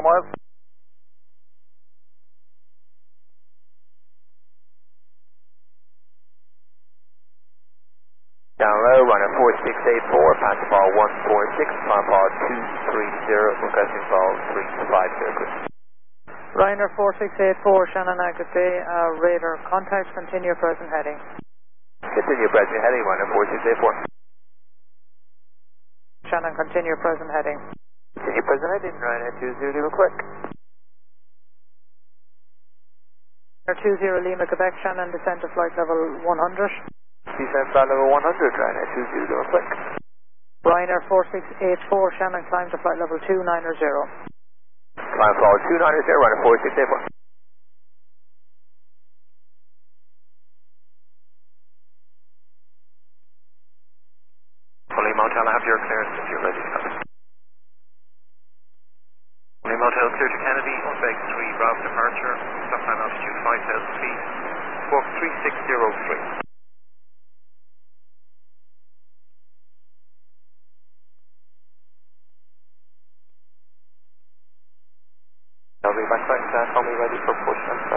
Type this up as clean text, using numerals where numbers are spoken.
miles. Down low, runner 4684, pass ball 146, climb ball 230, requesting ball 350. Ryanair 4684, Shannon Angus Bay, radar contact, continue present heading. Continue present heading, runner 4684. Shannon, continue present heading. Continue present heading, Ryanair 20 Lima Quebec. Ryanair 20 Lima Quebec, Shannon, descend to flight level 100. Descend flight level 100, Ryanair 20 Lima Quebec. Ryanair 4684, Shannon, climb to flight level 290. Climb forward 290, runner 4684. Fully Motel, I have your clearance if you're ready to go. Fully Motel, clear to Kennedy, Uzbek 3, Bravo departure, stop time altitude 5,000 feet, squawk 3603. I'll be back, call me ready for push.